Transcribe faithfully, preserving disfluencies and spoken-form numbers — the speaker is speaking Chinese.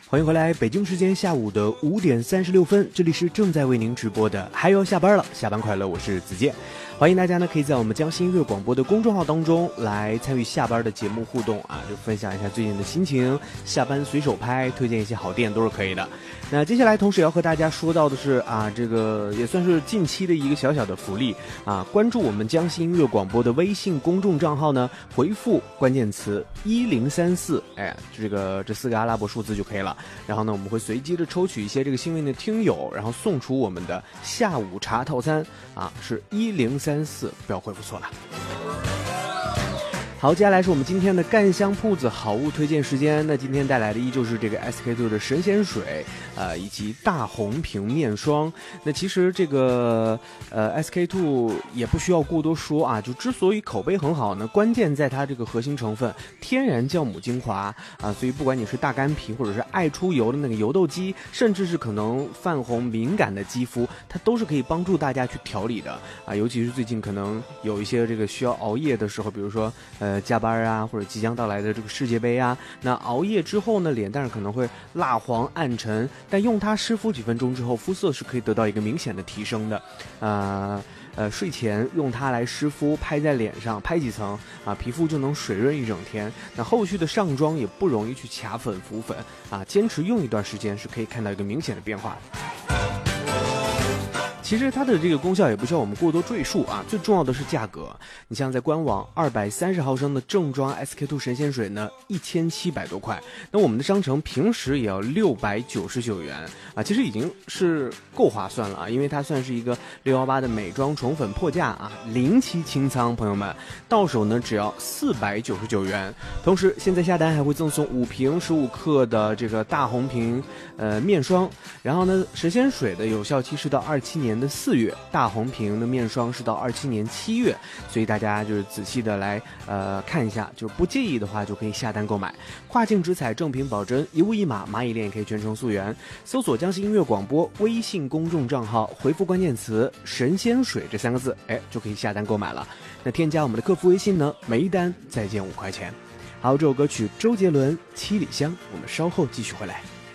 欢迎回来，北京时间下午的五点三十六分，这里是正在为您直播的还要下班了，下班快乐，我是子健。欢迎大家呢，可以在我们江西音乐广播的公众号当中来参与下班的节目互动啊，就分享一下最近的心情，下班随手拍，推荐一些好店都是可以的。那接下来同时也要和大家说到的是啊，这个也算是近期的一个小小的福利啊，关注我们江西音乐广播的微信公众账号呢，回复关键词一零三四，哎，这个这四个阿拉伯数字就可以了。然后呢，我们会随机的抽取一些这个幸运的听友，然后送出我们的下午茶套餐啊，是一零三四，不要回复错了。好，接下来是我们今天的干香铺子好物推荐时间。那今天带来的依旧是这个 S K two 的神仙水，呃，以及大红瓶面霜。那其实这个呃 S K two 也不需要过多说啊，就之所以口碑很好呢，关键在它这个核心成分天然酵母精华啊，所以不管你是大干皮或者是爱出油的那个油痘肌，甚至是可能泛红敏感的肌肤，它都是可以帮助大家去调理的啊，尤其是最近可能有一些这个需要熬夜的时候，比如说呃。呃，加班啊，或者即将到来的这个世界杯啊，那熬夜之后呢，脸蛋上可能会蜡黄暗沉，但用它湿敷几分钟之后，肤色是可以得到一个明显的提升的。呃呃，睡前用它来湿敷，拍在脸上，拍几层啊，皮肤就能水润一整天。那后续的上妆也不容易去卡粉浮粉啊，坚持用一段时间是可以看到一个明显的变化的。其实它的这个功效也不需要我们过多赘述啊，最重要的是价格。你像在官网二百三十毫升的正装 S K two 神仙水呢，一千七百多块，那我们的商城平时也要六百九十九元啊，其实已经是够划算了啊，因为它算是一个六一八的美妆宠粉破价啊，零期清仓，朋友们到手呢只要四百九十九元。同时现在下单还会赠送五瓶十五克的这个大红瓶呃面霜，然后呢神仙水的有效期是到二七年的四月，大红瓶的面霜是到二七年七月，所以大家就是仔细的来呃看一下，就是不介意的话就可以下单购买。跨境直采，正品保真，一物一码，蚂蚁链也可以全程溯源。搜索江西音乐广播微信公众账号，回复关键词神仙水这三个字，哎，就可以下单购买了。那添加我们的客服微信呢，每一单再减五块钱。好，这首歌曲周杰伦《七里香》，我们稍后继续回来。